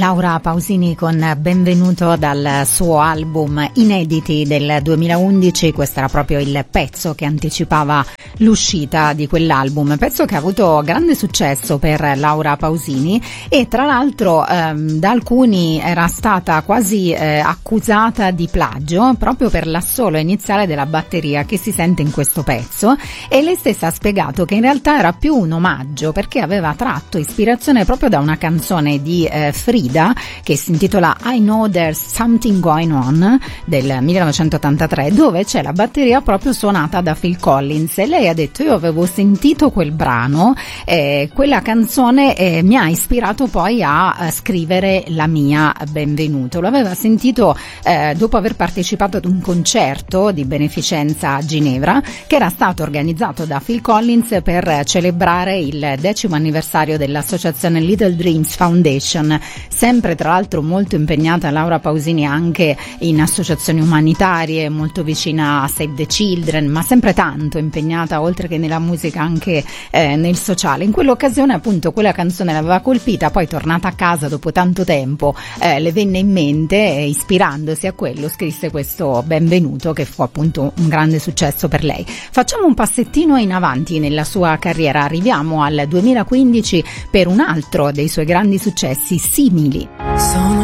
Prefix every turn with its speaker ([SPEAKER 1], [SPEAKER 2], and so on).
[SPEAKER 1] Laura Pausini con Benvenuto dal suo album Inediti del 2011. Questo era proprio il pezzo che anticipava l'uscita di quell'album, pezzo che ha avuto grande successo per Laura Pausini e tra l'altro da alcuni era stata quasi accusata di plagio proprio per l'assolo iniziale della batteria che si sente in questo pezzo, e lei stessa ha spiegato che in realtà era più un omaggio perché aveva tratto ispirazione proprio da una canzone di Frida che si intitola I Know There's Something Going On del 1983, dove c'è la batteria proprio suonata da Phil Collins, e lei ha detto: io avevo sentito quel brano, quella canzone mi ha ispirato poi a scrivere la mia Benvenuto. Lo aveva sentito dopo aver partecipato ad un concerto di beneficenza a Ginevra che era stato organizzato da Phil Collins per celebrare il 10° anniversario dell'associazione Little Dreams Foundation, sempre tra l'altro molto impegnata Laura Pausini anche in associazioni umanitarie, molto vicina a Save the Children, ma sempre tanto impegnata oltre che nella musica anche nel sociale. In quell'occasione appunto quella canzone l'aveva colpita, poi tornata a casa dopo tanto tempo le venne in mente e ispirandosi a quello scrisse questo Benvenuto che fu appunto un grande successo per lei. Facciamo un passettino in avanti nella sua carriera, arriviamo al 2015 per un altro dei suoi grandi successi, Simili.
[SPEAKER 2] Sono